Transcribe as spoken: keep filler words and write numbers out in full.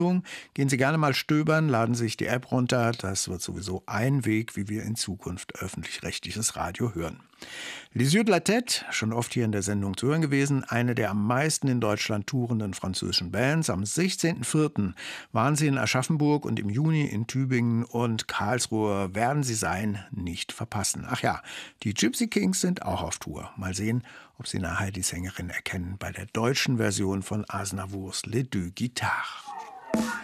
Gehen Sie gerne mal stöbern, laden Sie sich die App runter. Das wird sowieso ein Weg, wie wir in Zukunft öffentlich-rechtliches Radio hören. Les Yeux de la Tête, schon oft hier in der Sendung zu hören gewesen, eine der am meisten in Deutschland tourenden französischen Bands. Am sechzehnten vierten waren sie in Aschaffenburg und im Juni in Tübingen und Karlsruhe werden sie sein, nicht verpassen. Ach ja, die Gypsy Kings sind auch auf Tour. Mal sehen, ob Sie nachher die Sängerin erkennen bei der deutschen Version von Aznavours Les Deux Guitares.